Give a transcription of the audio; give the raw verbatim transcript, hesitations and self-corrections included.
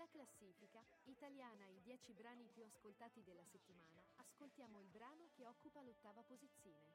Nella classifica, italiana i dieci brani più ascoltati della settimana, ascoltiamo il brano che occupa l'ottava posizione.